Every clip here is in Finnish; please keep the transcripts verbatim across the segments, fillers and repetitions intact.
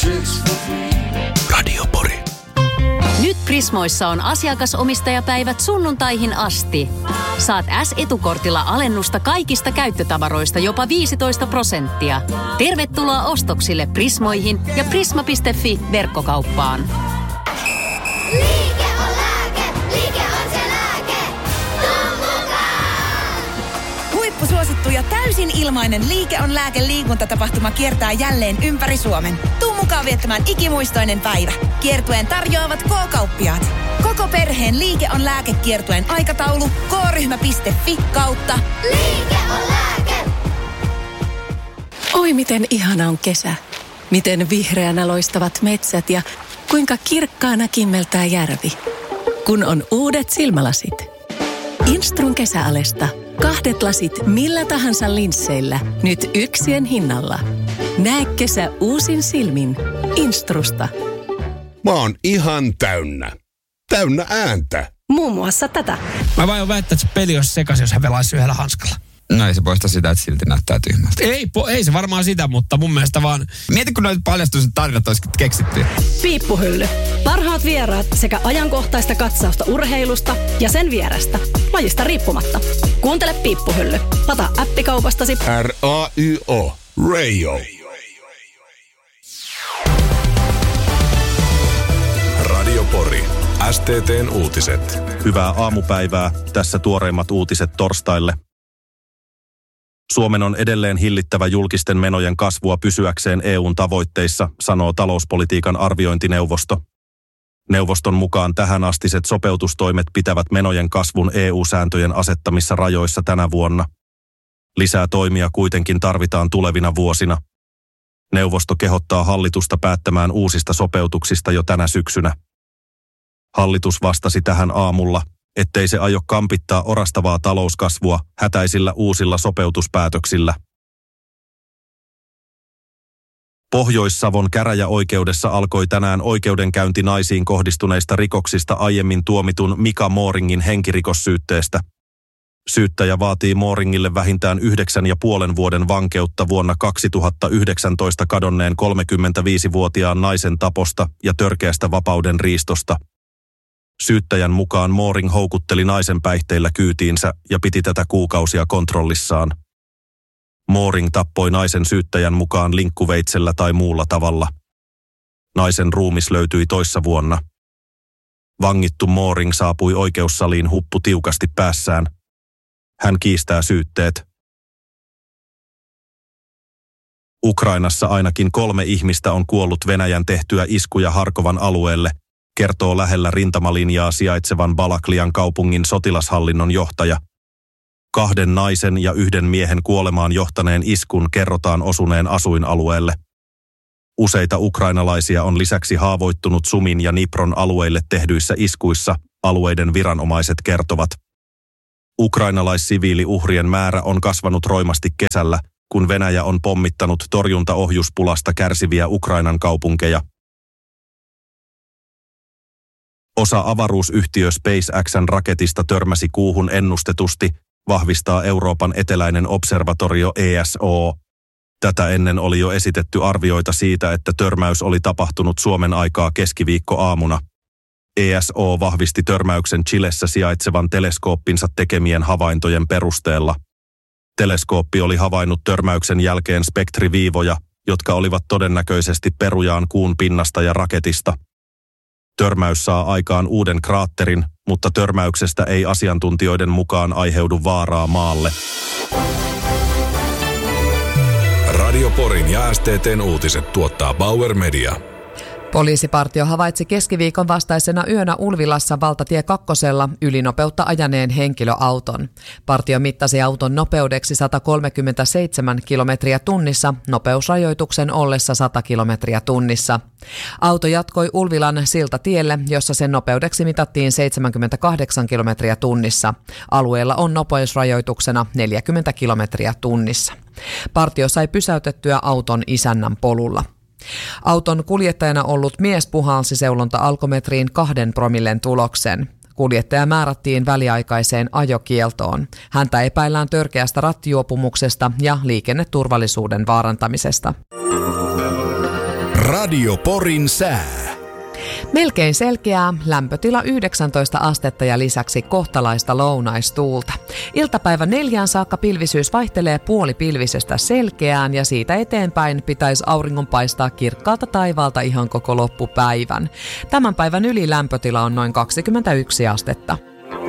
Radio Pori. Nyt Prismoissa on asiakasomistajapäivät sunnuntaihin asti. Saat S-etukortilla alennusta kaikista käyttötavaroista jopa viisitoista prosenttia. Tervetuloa ostoksille Prismoihin ja prisma piste fi verkkokauppaan. Liike on lääke, liike on se lääke. Tuu mukaan! Huippusuosittu ja täysin ilmainen Liike on lääke -liikuntatapahtuma kiertää jälleen ympäri Suomen. Tuu mukaan viettämään ikimuistoinen päivä. Kiertueen tarjoavat K-kauppiaat. Koko perheen Liike on lääke -kiertueen aikataulu k-ryhmä piste fi kautta Liike on lääke. Oi miten ihana on kesä. Miten vihreänä loistavat metsät ja kuinka kirkkaana kimmeltää järvi. Kun on uudet silmälasit. Instrun kesäalesta. Kahdet lasit millä tahansa linsseillä. Nyt yksien hinnalla. Näe kesä uusin silmin. Instrusta. Mä oon ihan täynnä. Täynnä ääntä. Muun muassa tätä. Mä vain väittää, että se peli olisi sekas, jos hän pelaisi yhdellä hanskalla. No ei se poista sitä, että silti näyttää tyhmältä. Ei, po, ei se varmaan sitä, mutta mun mielestä vaan... Mieti, kun noita paljastuisen tarinat olisi keksitty. Piippuhylly. Parhaat vieraat sekä ajankohtaista katsausta urheilusta ja sen vierestä. Lajista riippumatta. Kuuntele Piippuhylly. Lataa appikaupastasi. R A Y O. Radio. Radio Pori. S T T:n uutiset. Hyvää aamupäivää. Tässä tuoreimmat uutiset torstaille. Suomen on edelleen hillittävä julkisten menojen kasvua pysyäkseen E U:n tavoitteissa, sanoo talouspolitiikan arviointineuvosto. Neuvoston mukaan tähänastiset sopeutustoimet pitävät menojen kasvun E U-sääntöjen asettamissa rajoissa tänä vuonna. Lisää toimia kuitenkin tarvitaan tulevina vuosina. Neuvosto kehottaa hallitusta päättämään uusista sopeutuksista jo tänä syksynä. Hallitus vastasi tähän aamulla, ettei se aio kampittaa orastavaa talouskasvua hätäisillä uusilla sopeutuspäätöksillä. Pohjois-Savon käräjäoikeudessa alkoi tänään oikeudenkäynti naisiin kohdistuneista rikoksista aiemmin tuomitun Mika Mooringin henkirikossyytteestä. Syyttäjä vaatii Mooringille vähintään yhdeksän ja puolen vuoden vankeutta vuonna kaksituhattayhdeksäntoista kadonneen kolmekymmentäviisivuotiaan naisen taposta ja törkeästä vapauden riistosta. Syyttäjän mukaan Mooring houkutteli naisen päihteillä kyytiinsä ja piti tätä kuukausia kontrollissaan. Mooring tappoi naisen syyttäjän mukaan linkkuveitsellä tai muulla tavalla. Naisen ruumis löytyi toissa vuonna. Vangittu Mooring saapui oikeussaliin huppu tiukasti päässään. Hän kiistää syytteet. Ukrainassa ainakin kolme ihmistä on kuollut Venäjän tehtyä iskuja Harkovan alueelle, kertoo lähellä rintamalinjaa sijaitsevan Balaklian kaupungin sotilashallinnon johtaja. Kahden naisen ja yhden miehen kuolemaan johtaneen iskun kerrotaan osuneen asuinalueelle. Useita ukrainalaisia on lisäksi haavoittunut Sumin ja Dnipron alueille tehdyissä iskuissa, alueiden viranomaiset kertovat. Ukrainalaissiviiliuhrien määrä on kasvanut roimasti kesällä, kun Venäjä on pommittanut torjuntaohjuspulasta kärsiviä Ukrainan kaupunkeja. Osa avaruusyhtiö SpaceXn raketista törmäsi kuuhun ennustetusti, vahvistaa Euroopan eteläinen observatorio E S O. Tätä ennen oli jo esitetty arvioita siitä, että törmäys oli tapahtunut Suomen aikaa keskiviikkoaamuna. E S O vahvisti törmäyksen Chilessä sijaitsevan teleskooppinsa tekemien havaintojen perusteella. Teleskooppi oli havainnut törmäyksen jälkeen spektriviivoja, jotka olivat todennäköisesti perujaan kuun pinnasta ja raketista. Törmäys saa aikaan uuden kraatterin, mutta törmäyksestä ei asiantuntijoiden mukaan aiheudu vaaraa maalle. Radio Porin ja S T T:n uutiset tuottaa Bauer Media. Poliisipartio havaitsi keskiviikon vastaisena yönä Ulvilassa valtatie kakkosella ylinopeutta ajaneen henkilöauton. Partio mittasi auton nopeudeksi sata kolmekymmentäseitsemän kilometriä tunnissa, nopeusrajoituksen ollessa sata kilometriä tunnissa. Auto jatkoi Ulvilan siltatielle, jossa sen nopeudeksi mitattiin seitsemänkymmentäkahdeksan kilometriä tunnissa. Alueella on nopeusrajoituksena neljäkymmentä kilometriä tunnissa. Partio sai pysäytettyä auton isännän polulla. Auton kuljettajana ollut mies puhalsi seulonta-alkometriin kahden promillen tuloksen. Kuljettaja määrättiin väliaikaiseen ajokieltoon. Häntä epäillään törkeästä rattijuopumuksesta ja liikenneturvallisuuden vaarantamisesta. Radio Porin sää. Melkein selkeää, lämpötila yhdeksäntoista astetta ja lisäksi kohtalaista lounaistuulta. Iltapäivän neljään saakka pilvisyys vaihtelee puolipilvisestä selkeään ja siitä eteenpäin pitäisi auringon paistaa kirkkaalta taivaalta ihan koko loppupäivän. Tämän päivän ylilämpötila on noin kaksikymmentäyksi astetta.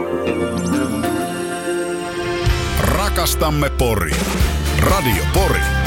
Rakastamme Poria. Radio Pori.